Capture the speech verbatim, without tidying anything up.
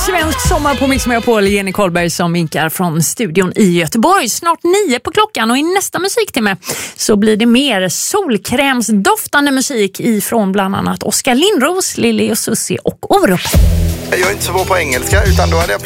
Svensk sommar på Mix Megapol. Jenny Karlberg som vinkar från studion i Göteborg. Snart nio på klockan och i nästa musiktimme så blir det mer solkrämsdoftande musik ifrån bland annat Oskar Lindros, Lili och Susie och Orup. Jag är inte så bra på engelska utan då hade jag